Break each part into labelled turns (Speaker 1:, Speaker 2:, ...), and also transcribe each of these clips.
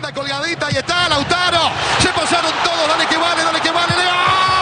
Speaker 1: pelota colgadita, y está Lautaro. Se pasaron todos, dale que vale, León.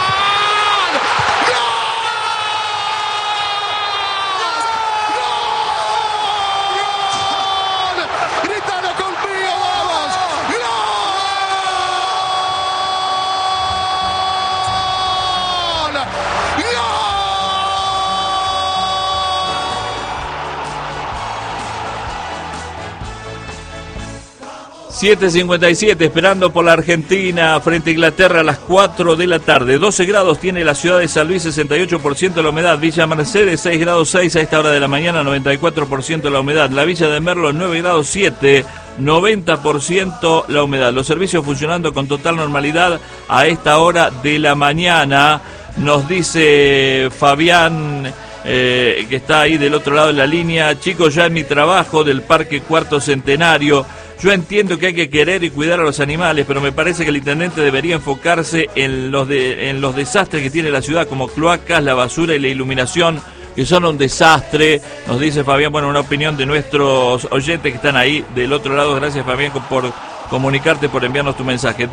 Speaker 2: ...7:57, esperando por la Argentina frente a Inglaterra a las 4 de la tarde. 12 grados tiene la ciudad de San Luis, 68% de la humedad. Villa Mercedes, 6 grados 6 a esta hora de la mañana, 94% de la humedad. La Villa de Merlo, 9 grados 7, 90% la humedad. Los servicios funcionando con total normalidad a esta hora de la mañana. Nos dice Fabián, que está ahí del otro lado de la línea: chicos, ya en mi trabajo del Parque Cuarto Centenario, yo entiendo que hay que querer y cuidar a los animales, pero me parece que el intendente debería enfocarse en los desastres que tiene la ciudad, como cloacas, la basura y la iluminación, que son un desastre. Nos dice Fabián, bueno, una opinión de nuestros oyentes que están ahí del otro lado. Gracias, Fabián, por comunicarte, por enviarnos tu mensaje.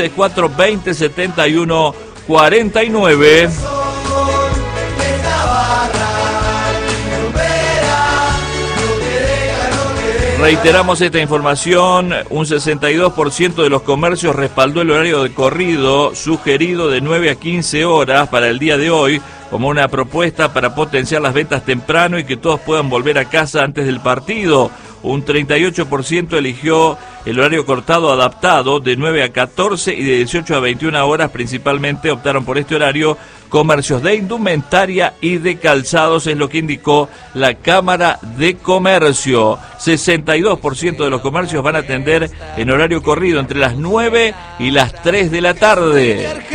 Speaker 2: 2664-2071-49. Reiteramos esta información: un 62% de los comercios respaldó el horario de corrido sugerido de 9 a 15 horas para el día de hoy, como una propuesta para potenciar las ventas temprano y que todos puedan volver a casa antes del partido. Un 38% eligió el horario cortado adaptado de 9 a 14 y de 18 a 21 horas. Principalmente optaron por este horario comercios de indumentaria y de calzados, es lo que indicó la Cámara de Comercio. 62% de los comercios van a atender en horario corrido entre las 9 y las 3 de la tarde.